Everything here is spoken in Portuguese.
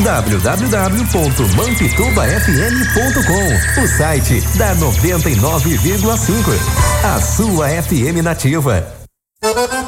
www.mampitubafm.com, o site da 99,5. A sua FM nativa.